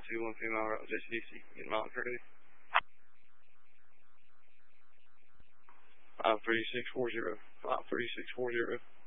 521 female route JCDC. Get Mount Curdy. 53640. 53640.